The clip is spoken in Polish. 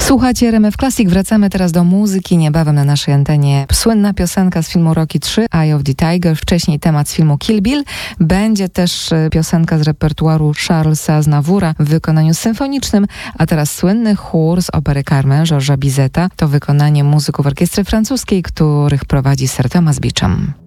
Słuchajcie RMF Classic, wracamy teraz do muzyki. Niebawem na naszej antenie słynna piosenka z filmu Rocky 3, Eye of the Tiger, wcześniej temat z filmu Kill Bill. Będzie też piosenka z repertuaru Charlesa Aznavoura w wykonaniu symfonicznym, a teraz słynny chór z opery Carmen Georgesa Bizeta. To wykonanie muzyków orkiestry francuskiej, których prowadzi Sir Thomas Beecham.